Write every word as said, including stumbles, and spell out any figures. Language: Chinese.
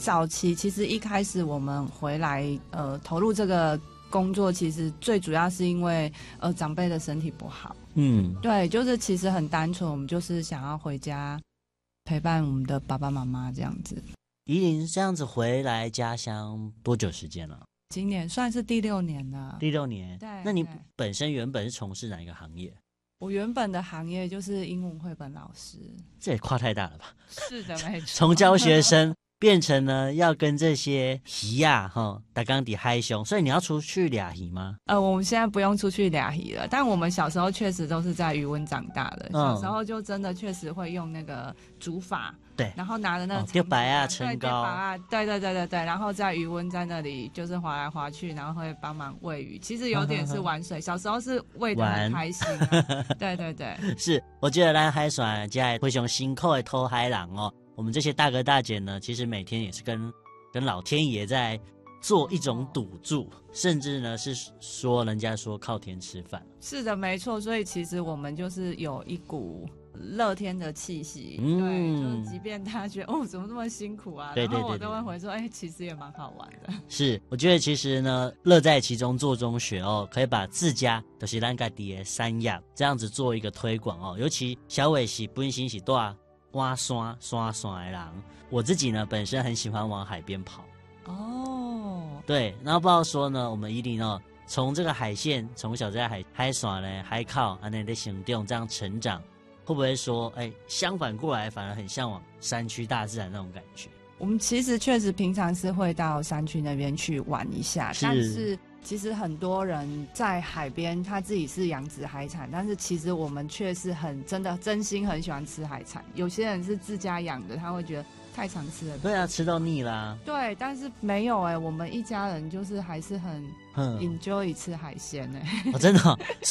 早期其实一开始我们回来呃投入这个工作，其实最主要是因为呃长辈的身体不好。嗯，对，就是其实很单纯，我们就是想要回家陪伴我们的爸爸妈妈这样子。 宜玲这样子回来家乡多久时间了？ 今年算是第六年了。 第六年。 对。 那你本身原本是从事哪一个行业？ 我原本的行业就是英文绘本老师。 这也跨太大了吧？ 是的，没错。 从教学生变成呢要跟这些鱼啊哈打钢底嗨凶，所以你要出去俩鱼吗？ 呃，我们现在不用出去俩鱼了，但我们小时候确实都是在渔温长大的。嗯、小时候就真的确实会用那个竹筏，对，然后拿着那个丢白啊、撑高啊，对对对对对，然后在渔温在那里就是划来划去，然后会帮忙喂鱼，其实有点是玩水。小时候是喂得很开心、啊，对对对， 是。我觉得咱海船家非常辛苦的偷海人哦。我们这些大哥大姐呢，其实每天也是跟跟老天爷在做一种赌注，甚至呢是说人家说靠天吃饭。 是的，没错。所以其实我们就是有一股乐天的气息， 嗯， 对，就是即便他觉得哦怎么这么辛苦啊， 对对对对， 然后我都会回说，哎、欸，其实也蛮好玩的。 是，我觉得其实呢，乐在其中，做中学哦，可以把自家就是咱家己的山野这样子做一个推广哦。尤其小伟是本身是大挖山山山的人，我自己呢本身很喜欢往海边跑哦。对，然后不知道说呢，我们宜玲哦，从这个海线从小在海海山呢海靠安内的行动这样成长，会不会说哎相反过来反而很向往山区大自然那种感觉？ 我们其实确实平常是会到山区那边去玩一下，是，但是其实很多人在海边他自己是养殖海产，但是其实我们却是很真的真心很喜欢吃海产。有些人是自家养的，他会觉得太常吃了， 对啊，吃到腻啦。 对，但是没有哎、欸，我们一家人就是还是很 enjoy 吃海鲜哎、欸哦，真的、哦。